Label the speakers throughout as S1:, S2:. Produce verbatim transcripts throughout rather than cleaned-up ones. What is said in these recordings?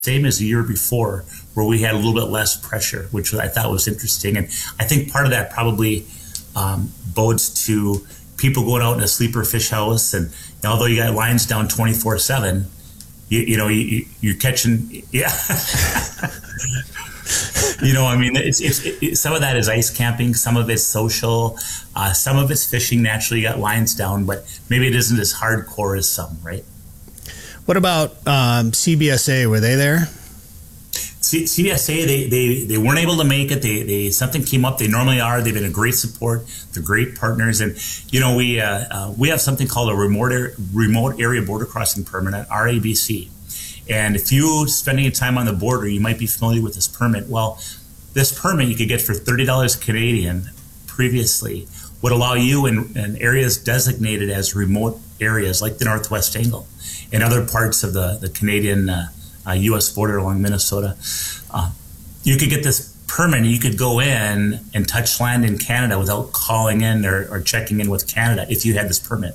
S1: same as the year before, where we had a little bit less pressure, which I thought was interesting. And I think part of that probably um, bodes to people going out in a sleeper fish house. And you know, although you got lines down twenty-four seven, you, you know, you, you're catching, yeah. You know, I mean, it's, it's, it, some of that is ice camping, some of it's social, uh, some of it's fishing. Naturally, you got lines down, but maybe it isn't as hardcore as some, right?
S2: What about um, C B S A? Were they there?
S1: C- CBSA, they, they, they weren't able to make it. They, they something came up. They normally are. They've been a great support. They're great partners. And, you know, we uh, uh, we have something called a remote, er- remote area border crossing permit, at R A B C. And if you're spending time on the border, you might be familiar with this permit. Well, this permit you could get for thirty dollars Canadian previously would allow you in, in areas designated as remote areas like the Northwest Angle and other parts of the, the Canadian uh, uh, U S border along Minnesota. Uh, you could get this permit and you could go in and touch land in Canada without calling in or, or checking in with Canada if you had this permit.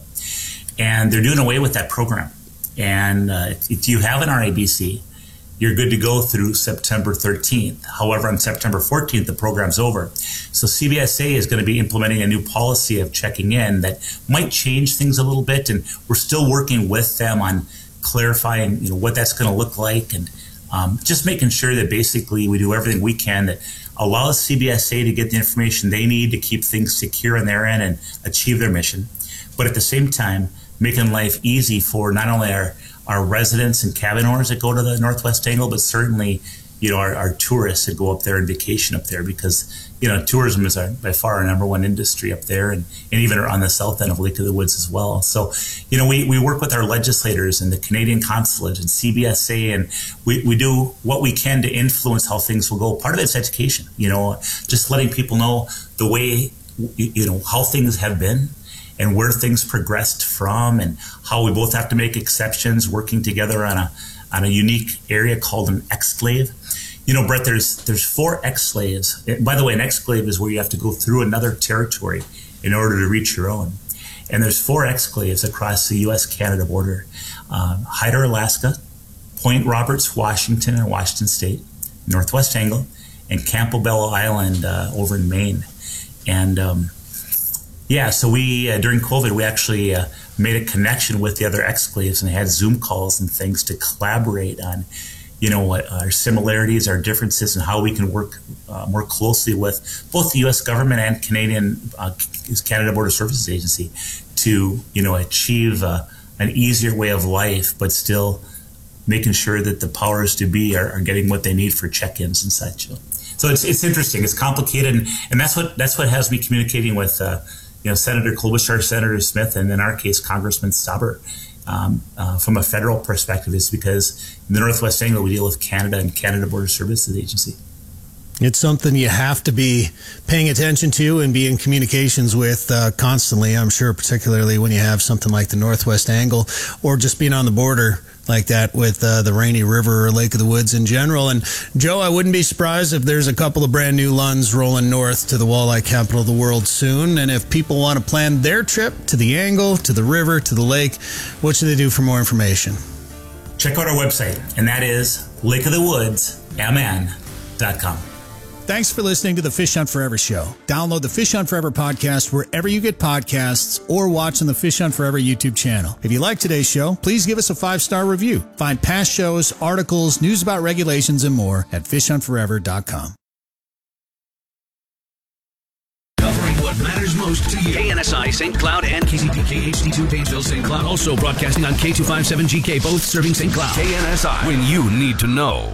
S1: And they're doing away with that program. And uh, if you have an R A B C, you're good to go through September thirteenth. However, on September fourteenth, the program's over. So C B S A is going to be implementing a new policy of checking in that might change things a little bit. And we're still working with them on clarifying, you know, what that's going to look like, and um, just making sure that basically we do everything we can that allows C B S A to get the information they need to keep things secure on their end and achieve their mission. But at the same time, making life easy for not only our, our residents and cabin owners that go to the Northwest Angle, but certainly, you know, our, our tourists that go up there and vacation up there, because, you know, tourism is our, by far our number one industry up there, and, and even on the south end of Lake of the Woods as well. So, you know, we, we work with our legislators and the Canadian Consulate and C B S A, and we, we do what we can to influence how things will go. Part of it's education, you know, just letting people know the way, you know, how things have been and where things progressed from, and how we both have to make exceptions, working together on a on a unique area called an exclave. You know, Brett, there's there's four exclaves. By the way, an exclave is where you have to go through another territory in order to reach your own. And there's four exclaves across the U S Canada border: um, Hyder, Alaska, Point Roberts, Washington, and Washington State, Northwest Angle, and Campobello Island uh, over in Maine. And um, Yeah, so we, uh, during COVID, we actually uh, made a connection with the other exclaves and had Zoom calls and things to collaborate on, you know, what our similarities, our differences, and how we can work uh, more closely with both the U S government and Canadian uh, Canada Border Services Agency to, you know, achieve uh, an easier way of life, but still making sure that the powers to be are, are getting what they need for check-ins and such. So it's it's interesting, it's complicated, and, and that's what that's what has me communicating with. Uh, You know, Senator Klobuchar, Senator Smith, and in our case, Congressman Stauber, um, uh, from a federal perspective, is because in the Northwest Angle, we deal with Canada and Canada Border Services Agency.
S2: It's something you have to be paying attention to and be in communications with uh, constantly, I'm sure, particularly when you have something like the Northwest Angle, or just being on the border like that with uh, the Rainy River or Lake of the Woods in general. And Joe, I wouldn't be surprised if there's a couple of brand new Lunds rolling north to the walleye capital of the world soon. And if people want to plan their trip to the Angle, to the river, to the lake, what should they do for more information?
S1: Check out our website, and that is lake of the woods m n dot com.
S2: Thanks for listening to the Fish Hunt Forever show. Download the Fish Hunt Forever podcast wherever you get podcasts, or watch on the Fish Hunt Forever YouTube channel. If you like today's show, please give us a five-star review. Find past shows, articles, news about regulations, and more at fish hunt forever dot com.
S3: Covering what matters most to you. K N S I Saint Cloud and K C P K H D two Painesville Saint Cloud. Also broadcasting on K two fifty-seven G K, both serving Saint Cloud. K N S I, when you need to know.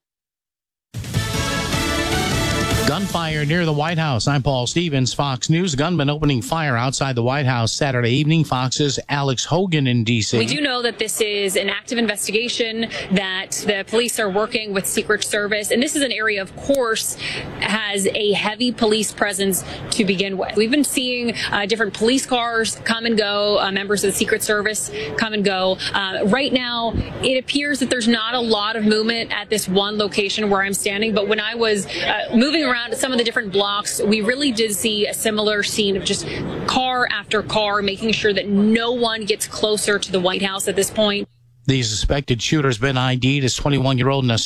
S4: Gunfire near the White House. I'm Paul Stevens, Fox News. Gunman opening fire outside the White House Saturday evening. Fox's Alex Hogan in D C.
S5: We do know that this is an active investigation, that the police are working with Secret Service, and this is an area, of course, has a heavy police presence to begin with. We've been seeing uh, different police cars come and go, uh, members of the Secret Service come and go. Uh, right now, it appears that there's not a lot of movement at this one location where I'm standing, but when I was uh, moving around some of the different blocks, we really did see a similar scene of just car after car, making sure that no one gets closer to the White House at this point.
S4: The suspected shooter has been I D'd as twenty-one-year-old